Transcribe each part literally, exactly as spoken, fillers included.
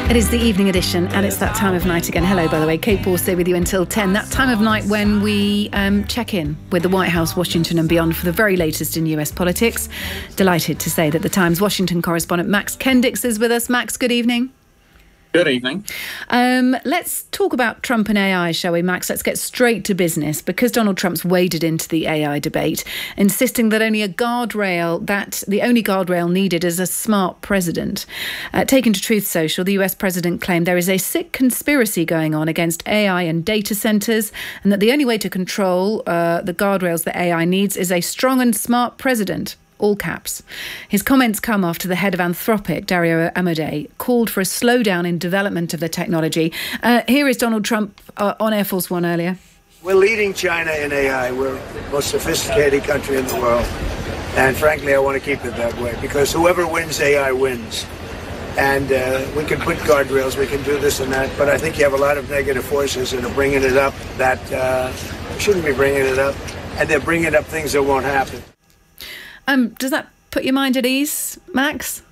It is the evening edition, and it's that time of night again. Hello, by the way. Kate Borsay with you until ten. That time of night when we um, check in with the White House, Washington and beyond for the very latest in U S politics. Delighted to say that the Times Washington correspondent Max Kendix is with us. Max, good evening. Good evening. Um, let's talk about Trump and A I, shall we, Max? Let's get straight to business, because Donald Trump's waded into the A I debate, insisting that only a guardrail, that the only guardrail needed is a smart president. Uh, taken to Truth Social, the U S president claimed there is a sick conspiracy going on against A I and data centres, and that the only way to control uh, the guardrails that A I needs is a strong and smart president. All caps. His comments come after the head of Anthropic, Dario Amodei, called for a slowdown in development of the technology. Uh, here is Donald Trump uh, on Air Force One earlier. We're leading China in A I. We're the most sophisticated country in the world. And frankly, I want to keep it that way, because whoever wins A I wins. And uh, we can put guardrails, we can do this and that, but I think you have a lot of negative forces that are bringing it up that uh, shouldn't be bringing it up. And they're bringing up things that won't happen. Um, does that put your mind at ease, Max?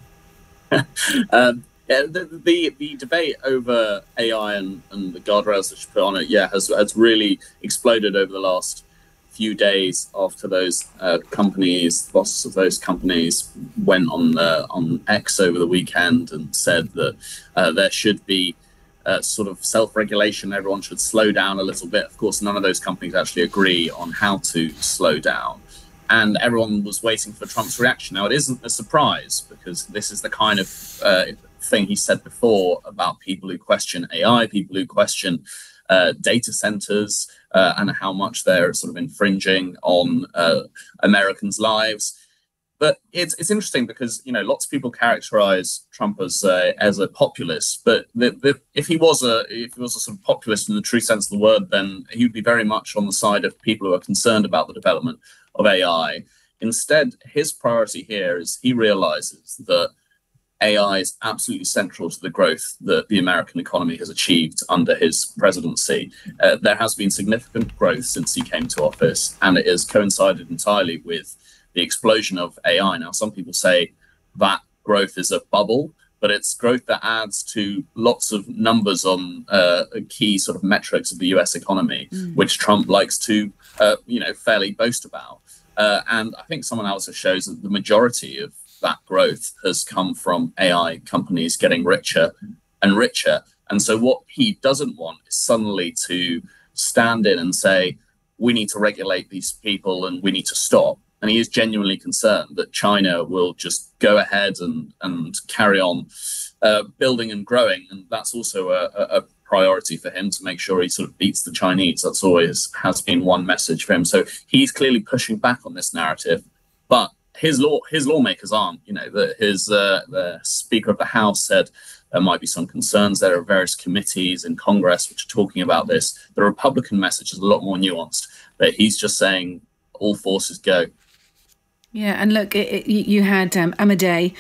um, yeah, the, the the debate over A I and, and the guardrails that you put on it, yeah, has has really exploded over the last few days after those uh, companies, the bosses of those companies, went on uh, on X over the weekend and said that uh, there should be uh, sort of self-regulation. Everyone should slow down a little bit. Of course, none of those companies actually agree on how to slow down. And everyone was waiting for Trump's reaction. Now, it isn't a surprise, because this is the kind of uh, thing he said before about people who question A I, people who question uh, data centers uh, and how much they're sort of infringing on uh, Americans' lives. But it's it's interesting because, you know, lots of people characterize Trump as uh, as a populist. But the, the, if he was a if he was a sort of populist in the true sense of the word, then he would be very much on the side of people who are concerned about the development of A I. Instead, his priority here is he realizes that A I is absolutely central to the growth that the American economy has achieved under his presidency. Uh, there has been significant growth since he came to office, and it has coincided entirely with the explosion of A I. Now, some people say that growth is a bubble, but it's growth that adds to lots of numbers on uh, key sort of metrics of the U S economy, mm. which Trump likes to, uh, you know, fairly boast about. Uh, and I think some analysis shows that the majority of that growth has come from A I companies getting richer and richer. And so what he doesn't want is suddenly to stand in and say, we need to regulate these people and we need to stop. And he is genuinely concerned that China will just go ahead and, and carry on uh, building and growing. And that's also a, a priority for him, to make sure he sort of beats the Chinese. That's always has been one message for him. So he's clearly pushing back on this narrative. But his law, his lawmakers aren't. You know, the, his uh, the Speaker of the House said there might be some concerns. There are various committees in Congress which are talking about this. The Republican message is a lot more nuanced, that he's just saying all forces go. Yeah, and look, it, it, you had um, Amodei,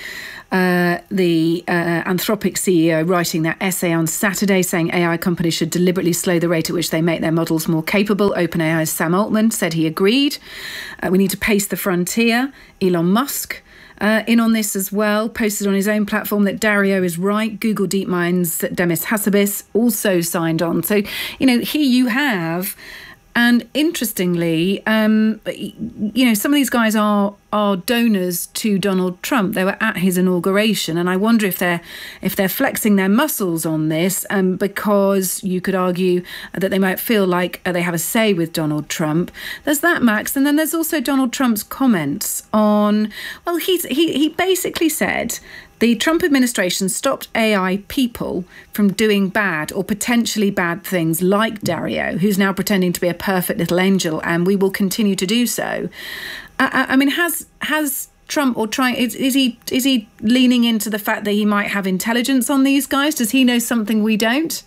uh, the uh, Anthropic C E O, writing that essay on Saturday saying A I companies should deliberately slow the rate at which they make their models more capable. OpenAI's Sam Altman said he agreed. Uh, we need to pace the frontier. Elon Musk uh, in on this as well, posted on his own platform that Dario is right. Google DeepMind's Demis Hassabis also signed on. So, you know, here you have... And interestingly, um, you know, some of these guys are are donors to Donald Trump. They were at his inauguration, and I wonder if they're if they're flexing their muscles on this, um, because you could argue that they might feel like they have a say with Donald Trump. There's that, Max, and then there's also Donald Trump's comments on. Well, he's he he basically said the Trump administration stopped A I people from doing bad or potentially bad things, like Dario, who's now pretending to be a perfect little angel, and we will continue to do so. I, I mean, has has Trump or trying is, is he is he leaning into the fact that he might have intelligence on these guys? Does he know something we don't?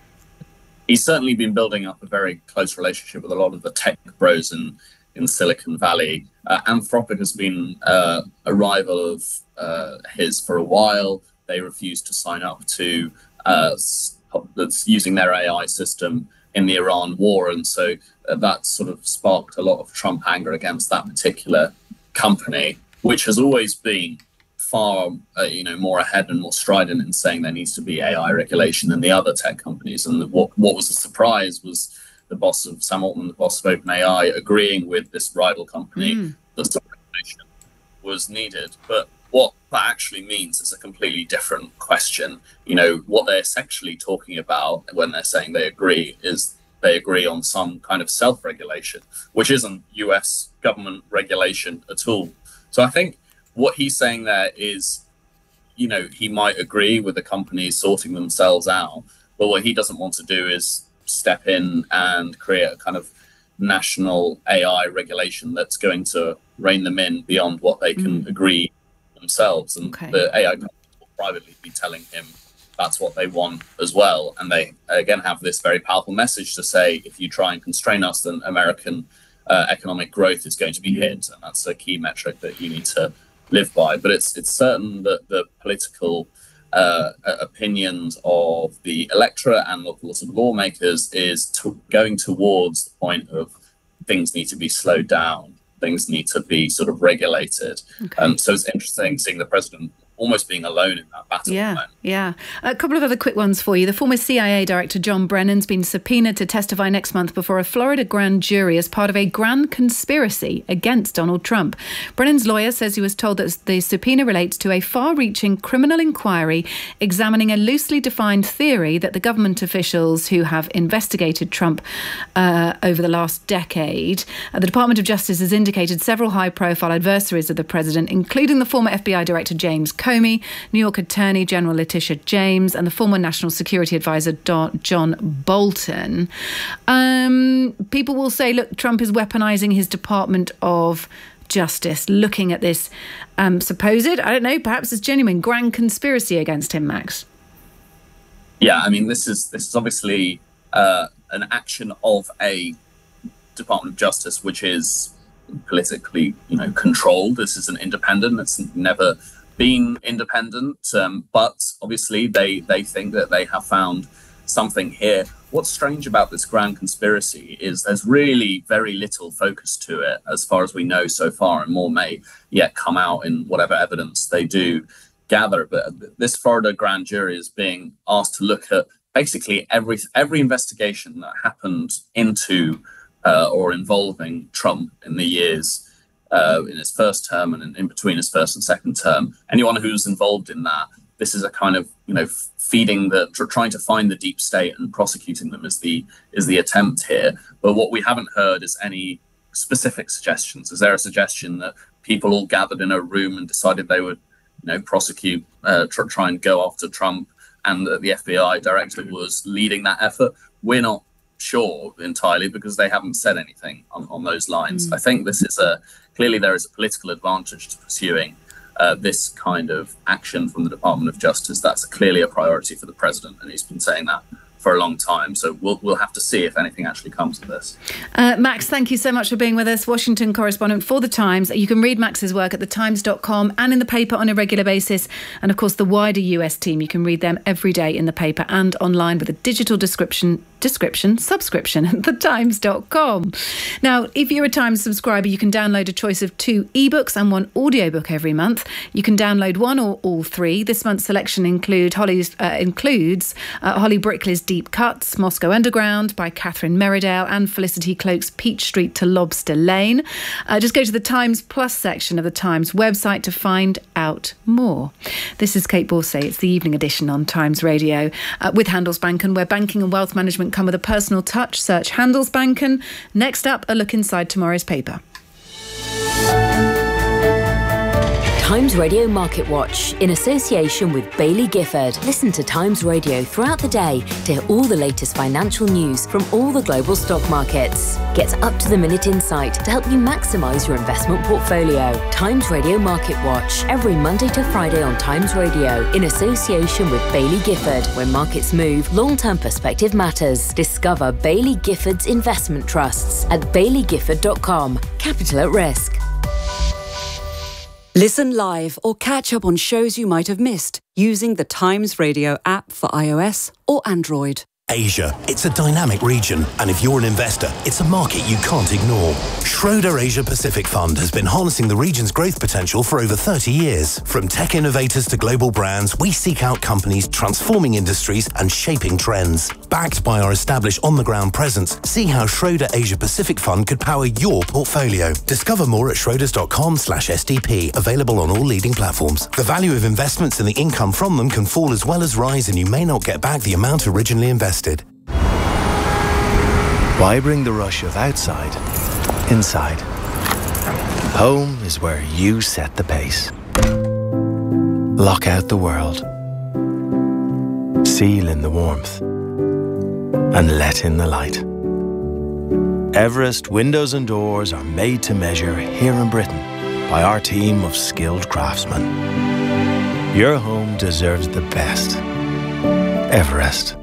He's certainly been building up a very close relationship with a lot of the tech bros in in Silicon Valley. Uh, Anthropic has been uh, a rival of uh, his for a while. They refused to sign up to uh, that's using their A I system in the Iran war. And so uh, that sort of sparked a lot of Trump anger against that particular company, which has always been far, uh, you know, more ahead and more strident in saying there needs to be A I regulation than the other tech companies. And the, what what was a surprise was the boss of Sam Altman, the boss of OpenAI, agreeing with this rival company mm. that some regulation was needed. But what that actually means is a completely different question. You know, what they're essentially talking about when they're saying they agree is they agree on some kind of self-regulation, which isn't U S government regulation at all. So I think what he's saying there is, you know, he might agree with the companies sorting themselves out, but what he doesn't want to do is step in and create a kind of national A I regulation that's going to rein them in beyond what they can mm. agree themselves. And okay. the A I companies will privately be telling him that's what they want as well. And they, again, have this very powerful message to say, if you try and constrain us, then American uh, economic growth is going to be hit. And that's a key metric that you need to live by. But it's it's certain that the political uh, opinions of the electorate and local lawmakers is to going towards the point of things need to be slowed down. Things need to be sort of regulated. Okay. Um, so it's interesting seeing the president almost being alone in that battle. Yeah, yeah. A couple of other quick ones for you. The former C I A director John Brennan's been subpoenaed to testify next month before a Florida grand jury as part of a grand conspiracy against Donald Trump. Brennan's lawyer says he was told that the subpoena relates to a far-reaching criminal inquiry examining a loosely defined theory that the government officials who have investigated Trump uh, over the last decade. Uh, the Department of Justice has indicated several high-profile adversaries of the president, including the former F B I director James Comey, New York Attorney General Letitia James, and the former National Security Advisor Don, John Bolton. Um, people will say, look, Trump is weaponizing his Department of Justice, looking at this um, supposed, I don't know, perhaps it's genuine, grand conspiracy against him, Max. Yeah, I mean, this is this is obviously uh, an action of a Department of Justice which is politically, you know, controlled. This is an independent. It's never been independent, um, but obviously they they think that they have found something here. What's strange about this grand conspiracy is there's really very little focus to it as far as we know so far, and more may yet come out in whatever evidence they do gather. But this Florida grand jury is being asked to look at basically every every investigation that happened into uh, or involving Trump in the years Uh, in his first term and in, in between his first and second term. Anyone who's involved in that, this is a kind of, you know, feeding the, tr- trying to find the deep state and prosecuting them is the is the attempt here. But what we haven't heard is any specific suggestions. Is there a suggestion that people all gathered in a room and decided they would, you know, prosecute, uh, tr- try and go after Trump, and that the F B I director was leading that effort? We're not sure entirely because they haven't said anything on, on those lines. Mm. I think this is a clearly there is a political advantage to pursuing uh, this kind of action from the Department of Justice. That's clearly a priority for the president, and he's been saying that for a long time. So we'll we'll have to see if anything actually comes of this. Uh, Max, thank you so much for being with us. Washington correspondent for The Times. You can read Max's work at the times dot com and in the paper on a regular basis. And of course, the wider U S team, you can read them every day in the paper and online with a digital description, description, subscription at the times dot com. Now, if you're a Times subscriber, you can download a choice of two ebooks and one audiobook every month. You can download one or all three. This month's selection include Holly's, uh, includes uh, Holly Brickley's Deep Cuts, Moscow Underground by Catherine Merridale, and Felicity Cloak's Peach Street to Lobster Lane. Uh, just go to the Times Plus section of the Times website to find out more. This is Kate Borsay. It's the evening edition on Times Radio uh, with Handelsbanken, where banking and wealth management come with a personal touch. Search Handelsbanken. Next up, a look inside tomorrow's paper. Times Radio Market Watch, in association with Baillie Gifford. Listen to Times Radio throughout the day to hear all the latest financial news from all the global stock markets. Get up-to-the-minute insight to help you maximise your investment portfolio. Times Radio Market Watch, every Monday to Friday on Times Radio, in association with Baillie Gifford. When markets move, long-term perspective matters. Discover Baillie Gifford's investment trusts at baillie gifford dot com. Capital at risk. Listen live or catch up on shows you might have missed using the Times Radio app for iOS or Android. Asia. It's a dynamic region, and if you're an investor, it's a market you can't ignore. Schroeder Asia Pacific Fund has been harnessing the region's growth potential for over thirty years. From tech innovators to global brands, we seek out companies transforming industries and shaping trends. Backed by our established on-the-ground presence, see how Schroeder Asia Pacific Fund could power your portfolio. Discover more at schroders.com slash SDP, available on all leading platforms. The value of investments and the income from them can fall as well as rise, and you may not get back the amount originally invested. Why bring the rush of outside inside? Home is where you set the pace. Lock out the world. Seal in the warmth. And let in the light. Everest windows and doors are made to measure here in Britain by our team of skilled craftsmen. Your home deserves the best. Everest.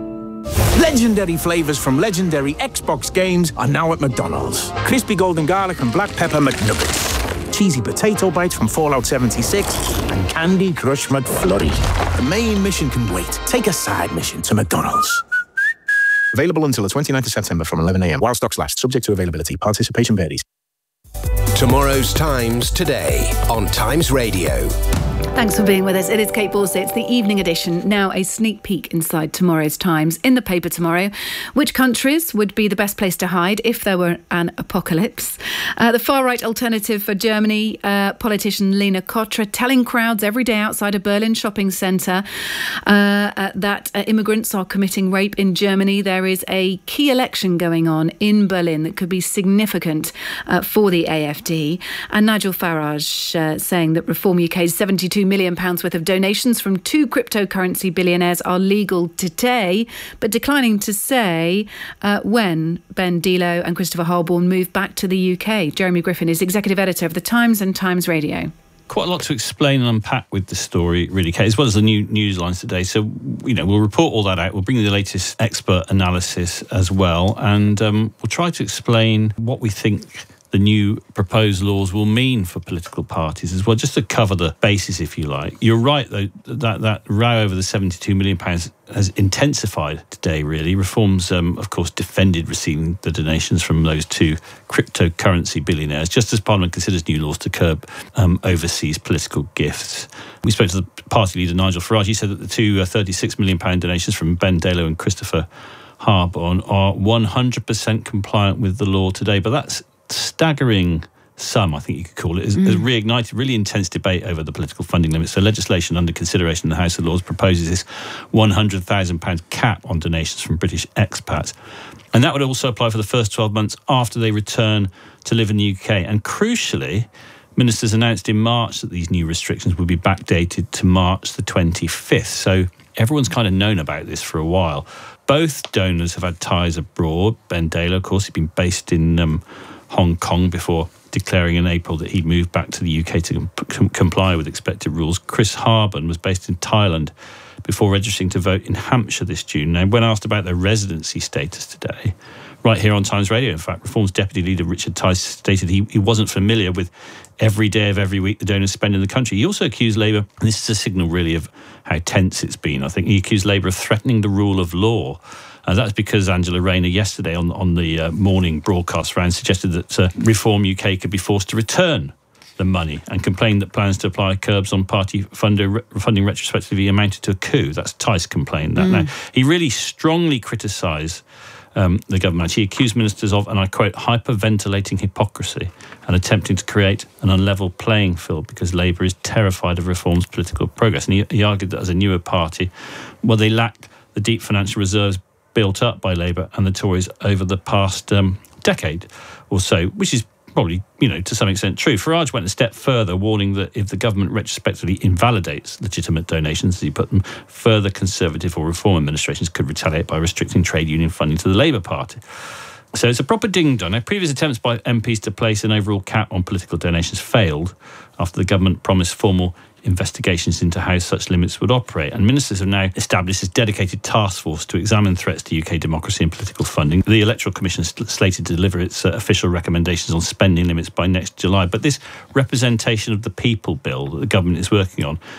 Legendary flavours from legendary Xbox games are now at McDonald's. Crispy golden garlic and black pepper McNuggets. Cheesy potato bites from Fallout seventy-six. And Candy Crush McFlurry. The main mission can wait. Take a side mission to McDonald's. Available until the twenty-ninth of September from eleven a m while stocks last. Subject to availability. Participation varies. Tomorrow's Times today on Times Radio. Thanks for being with us. It is Kate Borsett. It's the evening edition. Now a sneak peek inside tomorrow's Times. In the paper tomorrow, which countries would be the best place to hide if there were an apocalypse? Uh, the far-right alternative for Germany, uh, politician Lena Kotra telling crowds every day outside a Berlin shopping centre uh, uh, that uh, immigrants are committing rape in Germany. There is a key election going on in Berlin that could be significant uh, for the A F D. And Nigel Farage uh, saying that Reform U K's seventy-two million pounds worth of donations from two cryptocurrency billionaires are legal today, but declining to say uh, when Ben Delo and Christopher Harborne move back to the U K. Jeremy Griffin is executive editor of The Times and Times Radio. Quite a lot to explain and unpack with the story, really, Kate, as well as the new news lines today. So, you know, we'll report all that out. We'll bring you the latest expert analysis as well, and um, we'll try to explain what we think the new proposed laws will mean for political parties as well, just to cover the basis, if you like. You're right, though, that that row over the seventy-two million pounds has intensified today, really. Reform's, um, of course, defended receiving the donations from those two cryptocurrency billionaires, just as Parliament considers new laws to curb um, overseas political gifts. We spoke to the party leader, Nigel Farage. He said that the two uh, thirty-six million pounds donations from Ben Delo and Christopher Harborne are one hundred percent compliant with the law today. But that's staggering sum, I think you could call it, has, mm. has reignited really intense debate over the political funding limits. So legislation under consideration in the House of Lords proposes this one hundred thousand pounds cap on donations from British expats. And that would also apply for the first twelve months after they return to live in the U K. And crucially, ministers announced in March that these new restrictions would be backdated to March the twenty-fifth. So everyone's kind of known about this for a while. Both donors have had ties abroad. Ben Delo, of course, he'd been based in um, Hong Kong before declaring in April that he'd moved back to the U K to com- comply with expected rules. Chris Harborne was based in Thailand before registering to vote in Hampshire this June. Now, when asked about their residency status today, right here on Times Radio, in fact, Reform's deputy leader Richard Tice stated he, he wasn't familiar with every day of every week the donors spend in the country. He also accused Labour, and this is a signal really of how tense it's been, I think, he accused Labour of threatening the rule of law. Uh, that's because Angela Rayner yesterday on, on the uh, morning broadcast round suggested that uh, Reform U K could be forced to return the money and complained that plans to apply curbs on party funder, funding retrospectively amounted to a coup. That's Tice complained that. Mm. Now, he really strongly criticised um, the government. He accused ministers of, and I quote, hyperventilating hypocrisy and attempting to create an unlevel playing field because Labour is terrified of Reform's political progress. And he, he argued that as a newer party, well, they lack the deep financial reserves built up by Labour and the Tories over the past um, decade or so, which is probably, you know, to some extent true. Farage went a step further, warning that if the government retrospectively invalidates legitimate donations, as he put them, further Conservative or Reform administrations could retaliate by restricting trade union funding to the Labour Party. So it's a proper ding-dong. Now, previous attempts by M Ps to place an overall cap on political donations failed after the government promised formal investigations into how such limits would operate. And ministers have now established this dedicated task force to examine threats to U K democracy and political funding. The Electoral Commission is slated to deliver its uh, official recommendations on spending limits by next July. But this representation of the people bill that the government is working on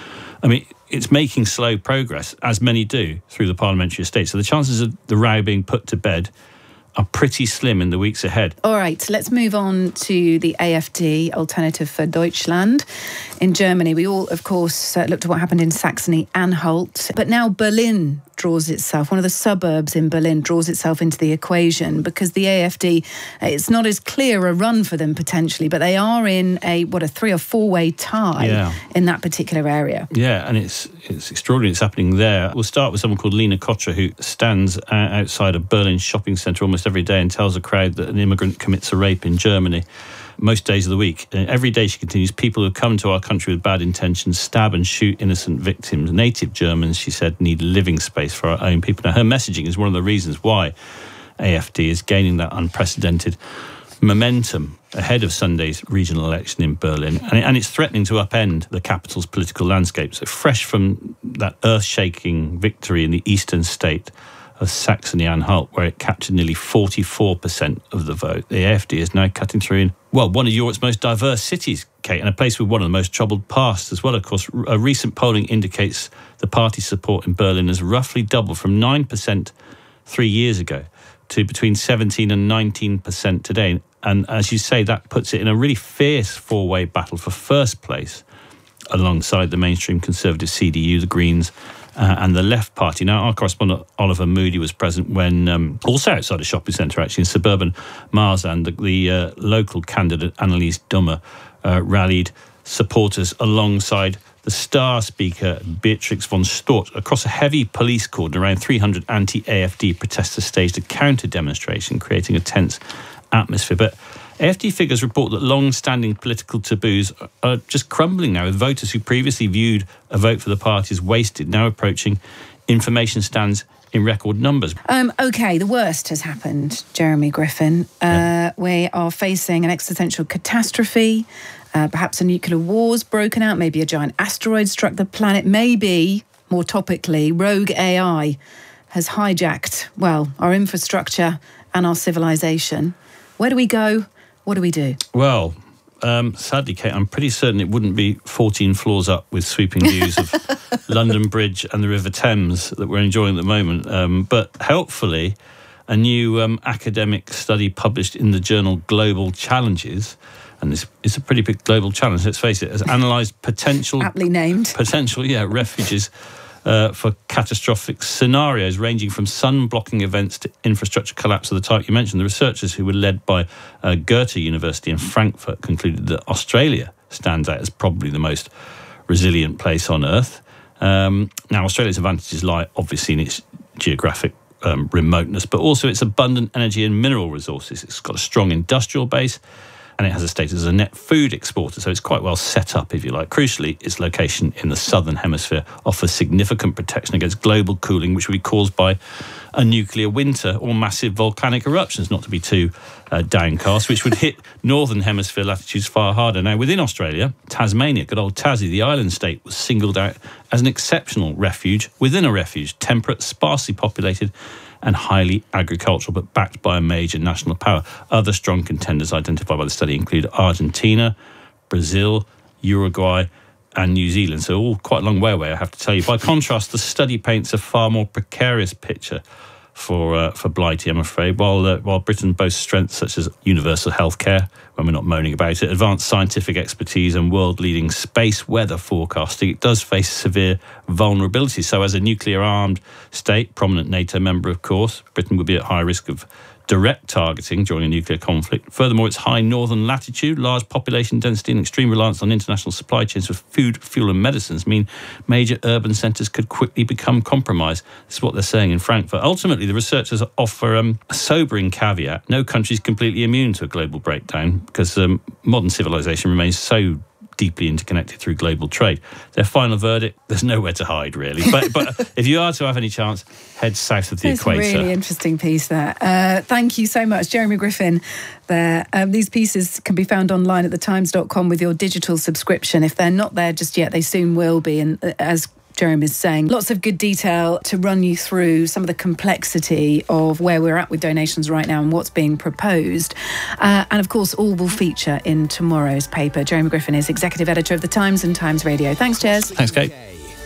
I mean, it's making slow progress, as many do, through the parliamentary estate. So the chances of the row being put to bed are pretty slim in the weeks ahead. All right, let's move on to the A F D, Alternative for Deutschland. In Germany, we all, of course, uh, looked at what happened in Saxony-Anhalt. But now Berlin draws itself, one of the suburbs in Berlin draws itself into the equation, because the A F D, uh, it's not as clear a run for them potentially, but they are in a, what, a three or four-way tie yeah. in that particular area. Yeah, and it's it's extraordinary it's happening there. We'll start with someone called Lena Kocher, who stands uh, outside a Berlin shopping centre almost every day and tells a crowd that an immigrant commits a rape in Germany most days of the week. And every day, she continues, people who come to our country with bad intentions stab and shoot innocent victims. Native Germans, she said, need living space for our own people. Now, her messaging is one of the reasons why A F D is gaining that unprecedented momentum ahead of Sunday's regional election in Berlin. And, it, and it's threatening to upend the capital's political landscape. So fresh from that earth-shaking victory in the eastern state of Saxony-Anhalt, where it captured nearly forty-four percent of the vote, the A F D is now cutting through in, well, one of Europe's most diverse cities, Kate, and a place with one of the most troubled pasts as well. Of course, a recent polling indicates the party's support in Berlin has roughly doubled from nine percent three years ago to between seventeen and nineteen percent today. And as you say, that puts it in a really fierce four-way battle for first place alongside the mainstream conservative C D U, the Greens, Uh, and the Left Party. Now, our correspondent Oliver Moody was present when, um, also outside a shopping centre, actually, in suburban Marzahn, the, the uh, local candidate, Annelies Dummer, uh, rallied supporters alongside the star speaker, Beatrix von Storch, across a heavy police cordon. Around three hundred anti-A F D protesters staged a counter-demonstration, creating a tense atmosphere. But A F D figures report that long-standing political taboos are just crumbling now, with voters who previously viewed a vote for the party as wasted now approaching information stands in record numbers. Um, OK, the worst has happened, Jeremy Griffin. Uh, yeah. We are facing an existential catastrophe, uh, perhaps a nuclear war's broken out, maybe a giant asteroid struck the planet, maybe, more topically, rogue A I has hijacked, well, our infrastructure and our civilization. Where do we go? What do we do? Well, um, sadly, Kate, I'm pretty certain it wouldn't be fourteen floors up with sweeping views of London Bridge and the River Thames that we're enjoying at the moment. Um, but helpfully, a new um, academic study published in the journal Global Challenges, and this is a pretty big global challenge, let's face it, has analysed potential... Aptly named. Potential, yeah, refuges Uh, for catastrophic scenarios ranging from sun-blocking events to infrastructure collapse of the type you mentioned. The researchers, who were led by uh, Goethe University in Frankfurt, concluded that Australia stands out as probably the most resilient place on Earth. Um, now, Australia's advantages lie obviously in its geographic um, remoteness, but also its abundant energy and mineral resources. It's got a strong industrial base, and it has a status as a net food exporter, so it's quite well set up, if you like. Crucially, its location in the southern hemisphere offers significant protection against global cooling, which would be caused by a nuclear winter or massive volcanic eruptions, not to be too uh, downcast, which would hit northern hemisphere latitudes far harder. Now, within Australia, Tasmania, good old Tassie, the island state, was singled out as an exceptional refuge within a refuge, temperate, sparsely populated, and highly agricultural, but backed by a major national power. Other strong contenders identified by the study include Argentina, Brazil, Uruguay, and New Zealand. So all quite a long way away, I have to tell you. By contrast, the study paints a far more precarious picture for uh, for Blighty, I'm afraid. While uh, while Britain boasts strengths such as universal healthcare, when we're not moaning about it, advanced scientific expertise and world-leading space weather forecasting, it does face severe vulnerability. So as a nuclear-armed state, prominent NATO member, of course, Britain would be at high risk of direct targeting during a nuclear conflict. Furthermore, its high northern latitude, large population density and extreme reliance on international supply chains for food, fuel and medicines mean major urban centres could quickly become compromised. This is what they're saying in Frankfurt. Ultimately, the researchers offer um, a sobering caveat. No country is completely immune to a global breakdown because um, modern civilization remains so deeply interconnected through global trade. Their final verdict, there's nowhere to hide, really. But but if you are to have any chance, head south of the That's equator. It's a really interesting piece there. Uh, thank you so much, Jeremy Griffin. There, um, these pieces can be found online at the times dot com with your digital subscription. If they're not there just yet, they soon will be. And as Jeremy is saying, lots of good detail to run you through some of the complexity of where we're at with donations right now and what's being proposed. Uh, and of course, all will feature in tomorrow's paper. Jeremy Griffin is executive editor of The Times and Times Radio. Thanks, Jez. Thanks, Kate.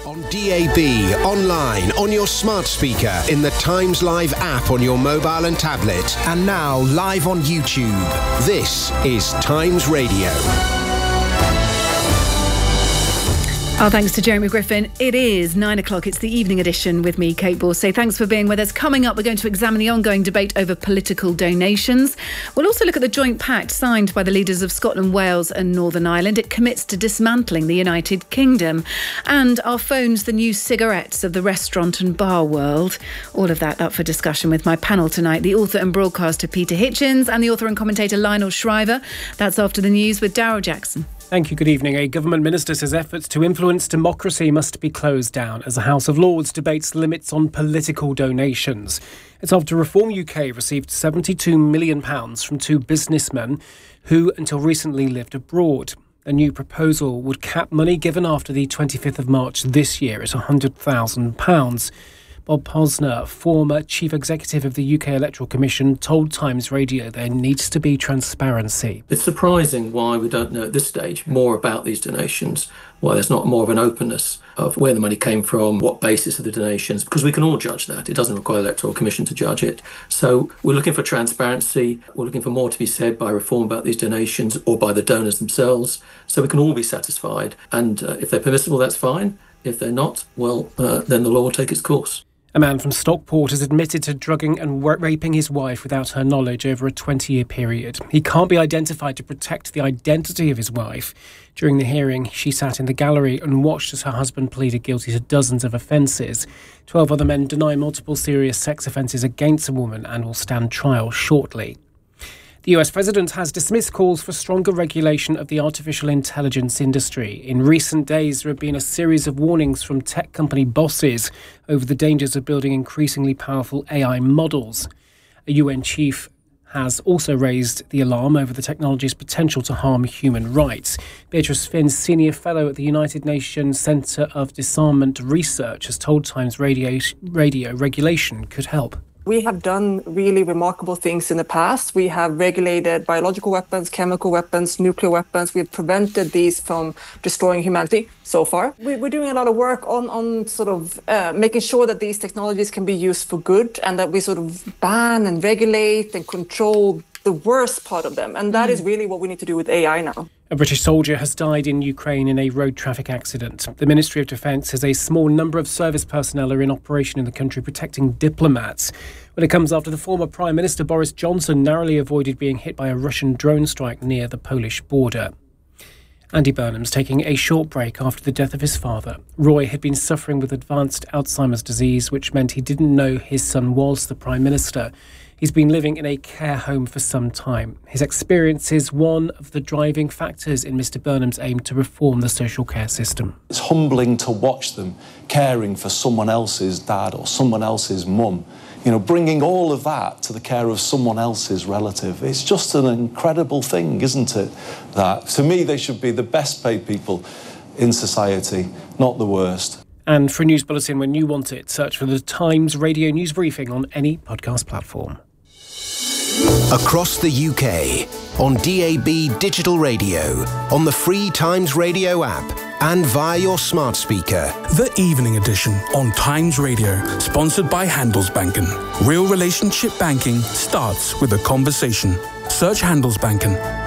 On D A B, online, on your smart speaker, in the Times Live app on your mobile and tablet, and now live on YouTube. This is Times Radio. Our thanks to Jeremy Griffin. It is nine o'clock. It's the evening edition with me, Kate Borsay. Thanks for being with us. Coming up, we're going to examine the ongoing debate over political donations. We'll also look at the joint pact signed by the leaders of Scotland, Wales and Northern Ireland. It commits to dismantling the United Kingdom. And our phones, the new cigarettes of the restaurant and bar world. All of that up for discussion with my panel tonight. The author and broadcaster Peter Hitchens and the author and commentator Lionel Shriver. That's after the news with Darryl Jackson. Thank you. Good evening. A government minister says efforts to influence democracy must be closed down as the House of Lords debates limits on political donations. It's after Reform U K received seventy-two million pounds from two businessmen who until recently lived abroad. A new proposal would cap money given after the twenty-fifth of March this year at one hundred thousand pounds. Bob Posner, former chief executive of the U K Electoral Commission, told Times Radio there needs to be transparency. It's surprising why we don't know at this stage more about these donations, why there's not more of an openness of where the money came from, what basis of the donations, because we can all judge that. It doesn't require the Electoral Commission to judge it. So we're looking for transparency. We're looking for more to be said by Reform about these donations or by the donors themselves, so we can all be satisfied. And uh, if they're permissible, that's fine. If they're not, well, uh, then the law will take its course. A man from Stockport has admitted to drugging and raping his wife without her knowledge over a twenty-year period. He can't be identified to protect the identity of his wife. During the hearing, she sat in the gallery and watched as her husband pleaded guilty to dozens of offences. Twelve other men deny multiple serious sex offences against a woman and will stand trial shortly. The U S president has dismissed calls for stronger regulation of the artificial intelligence industry. In recent days, there have been a series of warnings from tech company bosses over the dangers of building increasingly powerful A I models. A U N chief has also raised the alarm over the technology's potential to harm human rights. Beatrice Finn, senior fellow at the United Nations Centre of Disarmament Research, has told Times Radio, radio regulation could help. We have done really remarkable things in the past. We have regulated biological weapons, chemical weapons, nuclear weapons. We've prevented these from destroying humanity so far. We're doing a lot of work on, on sort of uh, making sure that these technologies can be used for good and that we sort of ban and regulate and control the worst part of them. And that mm. is really what we need to do with A I now. A British soldier has died in Ukraine in a road traffic accident. The Ministry of Defence says a small number of service personnel are in operation in the country protecting diplomats. Well, it comes after the former Prime Minister Boris Johnson narrowly avoided being hit by a Russian drone strike near the Polish border. Andy Burnham's taking a short break after the death of his father. Roy had been suffering with advanced Alzheimer's disease, which meant he didn't know his son was the Prime Minister. He's been living in a care home for some time. His experience is one of the driving factors in Mr Burnham's aim to reform the social care system. It's humbling to watch them caring for someone else's dad or someone else's mum. You know, bringing all of that to the care of someone else's relative. It's just an incredible thing, isn't it? That, to me, they should be the best paid people in society, not the worst. And for a news bulletin when you want it, search for the Times Radio News Briefing on any podcast platform. Across the U K, on D A B digital radio, on the free Times Radio app, and via your smart speaker. The Evening Edition on Times Radio, sponsored by Handelsbanken. Real relationship banking starts with a conversation. Search Handelsbanken